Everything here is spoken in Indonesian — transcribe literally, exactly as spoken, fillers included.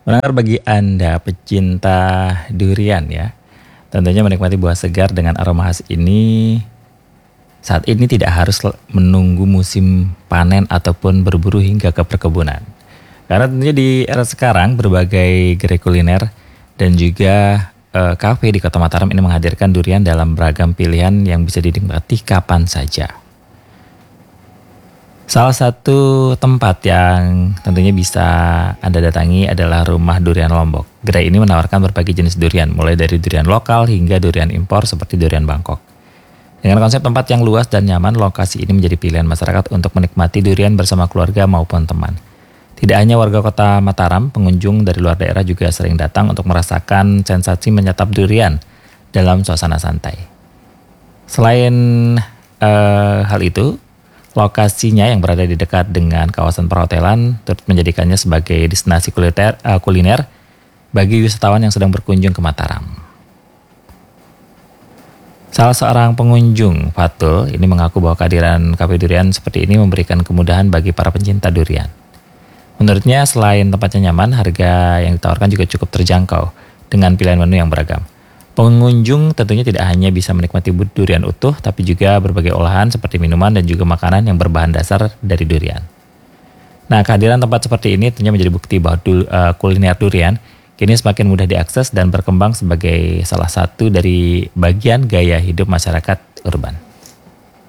Mendengar bagi Anda pecinta durian ya, tentunya menikmati buah segar dengan aroma khas ini saat ini tidak harus menunggu musim panen ataupun berburu hingga ke perkebunan. Karena tentunya di era sekarang berbagai gerai kuliner dan juga eh, kafe di Kota Mataram ini menghadirkan durian dalam beragam pilihan yang bisa dinikmati kapan saja. Salah satu tempat yang tentunya bisa Anda datangi adalah Rumah Durian Lombok. Gerai ini menawarkan berbagai jenis durian, mulai dari durian lokal hingga durian impor seperti durian Bangkok. Dengan konsep tempat yang luas dan nyaman, lokasi ini menjadi pilihan masyarakat untuk menikmati durian bersama keluarga maupun teman. Tidak hanya warga Kota Mataram, pengunjung dari luar daerah juga sering datang untuk merasakan sensasi menyantap durian dalam suasana santai. Selain uh, hal itu, lokasinya yang berada di dekat dengan kawasan perhotelan turut menjadikannya sebagai destinasi kuliner, uh, kuliner bagi wisatawan yang sedang berkunjung ke Mataram. Salah seorang pengunjung, Fatul, ini mengaku bahwa kehadiran kafe durian seperti ini memberikan kemudahan bagi para pencinta durian. Menurutnya, selain tempatnya nyaman, harga yang ditawarkan juga cukup terjangkau dengan pilihan menu yang beragam. Pengunjung tentunya tidak hanya bisa menikmati durian utuh, tapi juga berbagai olahan seperti minuman dan juga makanan yang berbahan dasar dari durian. Nah, kehadiran tempat seperti ini tentunya menjadi bukti bahwa du, uh, kuliner durian kini semakin mudah diakses dan berkembang sebagai salah satu dari bagian gaya hidup masyarakat urban.